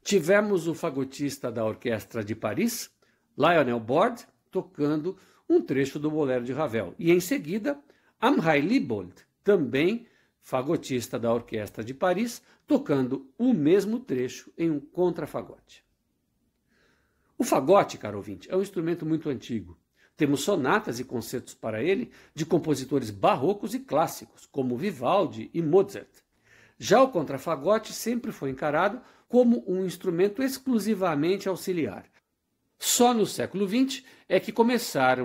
Tivemos o fagotista da Orquestra de Paris, Lionel Bord, tocando um trecho do Bolero de Ravel. E em seguida, Amrei Liebold, também fagotista da Orquestra de Paris, tocando o mesmo trecho em um contrafagote. O fagote, caro ouvinte, é um instrumento muito antigo. Temos sonatas e concertos para ele de compositores barrocos e clássicos, como Vivaldi e Mozart. Já o contrafagote sempre foi encarado como um instrumento exclusivamente auxiliar. Só no século XX é que começaram